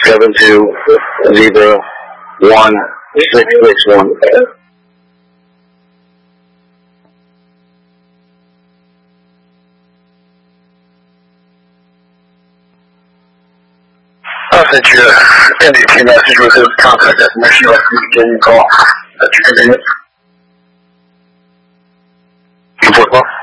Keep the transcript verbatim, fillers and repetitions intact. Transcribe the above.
seven two zebra one six six one. I sent you an N D T message with his contact information. I'll give you a call. That's your convenience. Report well.